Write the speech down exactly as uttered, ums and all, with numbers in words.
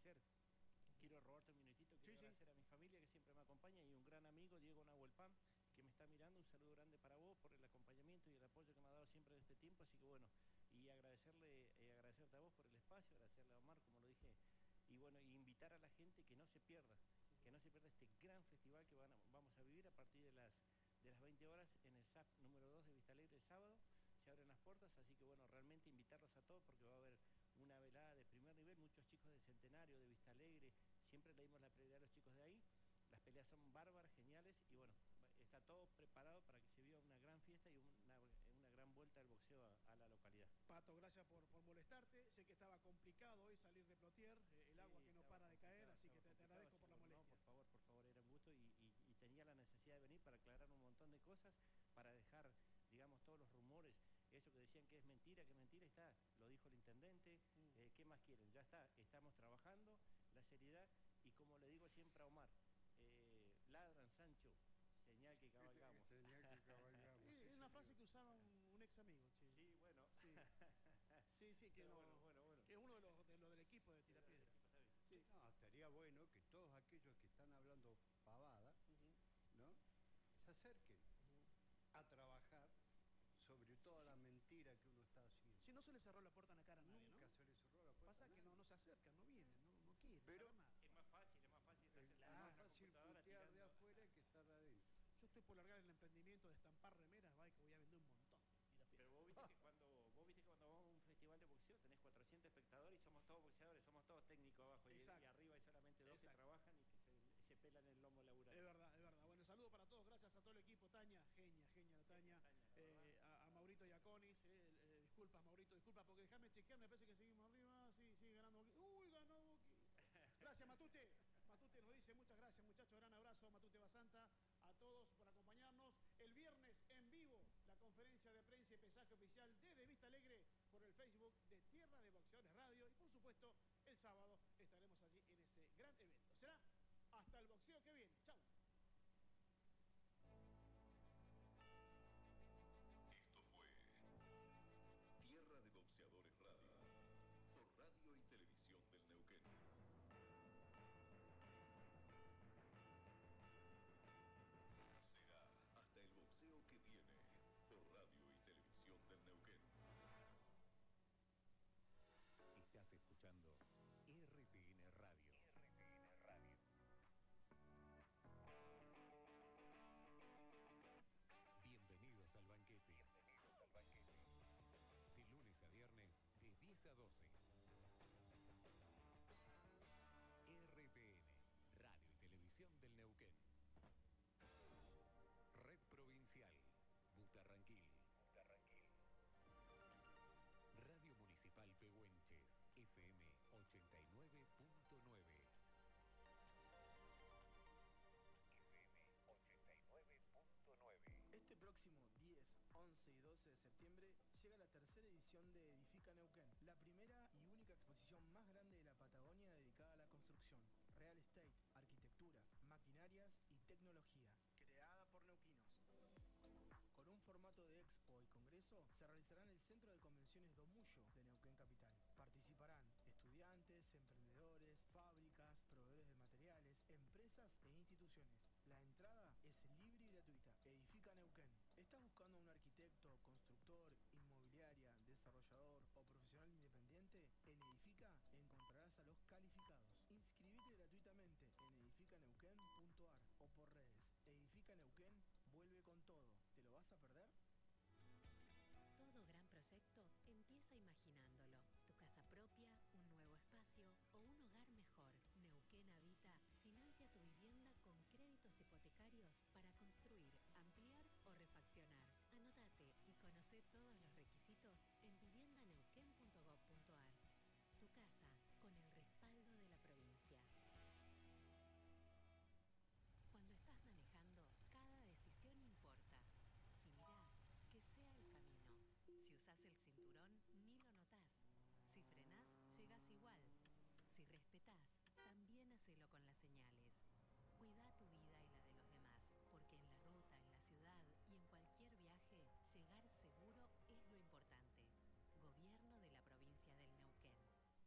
agradecer. Quiero robarte un minutito, quiero Sí, sí. agradecer a mi familia que siempre me acompaña y un gran amigo, Diego Nahuelpan, que me está mirando. Un saludo grande para vos por el acompañamiento y el apoyo que me ha dado siempre en este tiempo. Así que bueno, y agradecerle, eh, agradecerte a vos por el espacio, agradecerle a Omar, como lo dije, y bueno, y invitar a la gente que no se pierda, que no se pierda este gran festival que van a, vamos a vivir a partir de las, de las veinte horas en el S A F número dos de Vista Alegre el sábado. Se abren las puertas, así que bueno, realmente invitarlos a todos porque va a haber una velada de primer nivel, muchos chicos de Centenario, de Vista Alegre, siempre le dimos la prioridad a los chicos de ahí. Las peleas son bárbaras, geniales, y bueno, está todo preparado para que se viva una gran fiesta y una, una gran vuelta del boxeo a, a la localidad. Pato, gracias por, por molestarte. Sé que estaba complicado hoy salir de Plotier, eh, el Sí, agua que no para de caer, así que te, te agradezco por la molestia. No, por favor, por favor, era un gusto y, y, y tenía la necesidad de venir para aclarar un montón de cosas, para dejar, digamos, todos los rumores, eso que decían que es mentira, que mentira está, lo dijo el intendente, mm. eh, ¿qué más quieren? Ya está, estamos trabajando, la seriedad, y como le digo siempre a Omar, eh, ladran, Sancho, señal que cabalgamos. Señal que cabalgamos. Es, es una frase que usaba un, un ex amigo, che. Sí, bueno. Sí, sí, sí que, no, bueno, bueno, bueno. que es uno de los, de los del equipo de Tirapiedra. Sí. No, estaría bueno que todos aquellos que están hablando pavada, uh-huh. ¿no? Se acerquen uh-huh. a trabajar sobre toda sí, la mentira que uno está haciendo. Si no se le cerró la puerta en la cara a nadie, Nunca ¿no? se le cerró la puerta. Pasa que no, no se acercan, no vienen, no, no quieren Pero saber nada. Es más fácil, es más fácil es más fácil putear de afuera que estar de adentro. Yo estoy por largar el emprendimiento de estampar remeras, va, que voy a vender un montón. Pero vos viste, que cuando, vos viste que cuando vamos a un festival de boxeo tenés cuatrocientos espectadores y somos todos boxeadores, somos todos técnicos abajo y, y arriba hay solamente dos Exacto. que trabajan y que se, se pelan el lomo laboral. Es verdad, es verdad. Bueno, saludo para todos, gracias a todo el equipo. Tania, genia, genia la Tania. Tania eh, a, a Maurito Iaconis, eh, eh, disculpas Maurito, disculpas porque déjame chequear, me parece que seguimos arriba, sí, sigue ganando Boquita. Uy, ganó Boquita. Gracias Matute. Matute nos dice muchas gracias muchachos, gran abrazo Matute Basanta, a todos por acompañarnos el viernes en vivo, la conferencia de prensa y pesaje oficial desde Vista Alegre por el Facebook de Tierra de Boxeadores Radio y por supuesto el sábado estaremos allí en ese gran evento. Será hasta el boxeo que viene. Chau. Esto fue Tierra de Boxeadores Radio por Radio y Televisión del Neuquén. Hasta el boxeo que viene por Radio y Televisión del Neuquén. Estás escuchando R T N Radio. R T N Radio. Bienvenidos al banquete. Bienvenidos al banquete. De lunes a viernes, de diez a doce. R T N, Radio y Televisión del Neuquén. Red Provincial, Butarranquil. Butarranquil. Radio Municipal Pehuenches, F M ochenta y nueve punto nueve. F M ochenta y nueve punto nueve. Este próximo diez, once y doce de septiembre llega la tercera edición de Edifica Neuquén, la primera y única exposición más grande de la Patagonia dedicada a la construcción, real estate, arquitectura, maquinarias y tecnología, creada por neuquinos. Con un formato de expo y congreso, se realizará en el Centro de Convenciones Domuyo de Neuquén Capital. Participarán estudiantes, emprendedores, fábricas, proveedores de materiales, empresas e instituciones. La entrada es libre y gratuita. Edifica Neuquén. ¿Estás buscando un arquitecto, constructor, inmobiliaria, desarrollador o profesional independiente? En Edifica encontrarás a los calificados. Inscribite gratuitamente en edifica neuquén punto ar o por redes. Edifica Neuquén vuelve con todo. ¿Te lo vas a perder? Todo gran proyecto